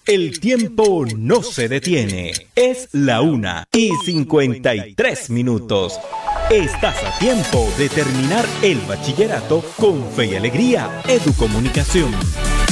El tiempo no se detiene. Es la 1:53. Estás a tiempo de terminar el bachillerato con fe y alegría. Educomunicación.